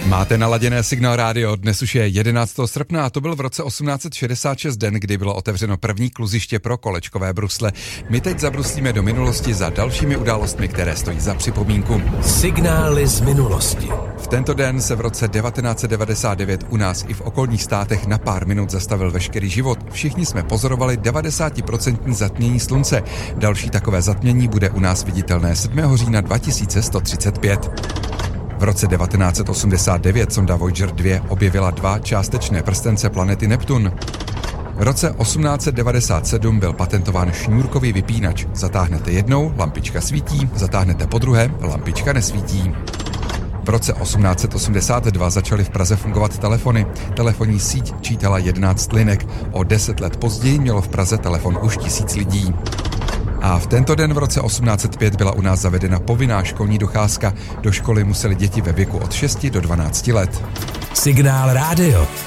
Máte naladěné Signál rádio, dnes už je 11. srpna a to byl v roce 1866 den, kdy bylo otevřeno první kluziště pro kolečkové brusle. My teď zabruslíme do minulosti za dalšími událostmi, které stojí za připomínku. Signály z minulosti. V tento den se v roce 1999 u nás i v okolních státech na pár minut zastavil veškerý život. Všichni jsme pozorovali 90% zatmění slunce. Další takové zatmění bude u nás viditelné 7. října 2135. V roce 1989 sonda Voyager 2 objevila 2 částečné prstence planety Neptun. V roce 1897 byl patentován šňůrkový vypínač. Zatáhnete jednou, lampička svítí, zatáhnete po druhé, lampička nesvítí. V roce 1882 začaly v Praze fungovat telefony. Telefonní síť čítala 11 linek. O 10 let později mělo v Praze telefon už 1000 lidí. A v tento den v roce 1805 byla u nás zavedena povinná školní docházka. Do školy museli děti ve věku od 6 do 12 let. Signál rádio.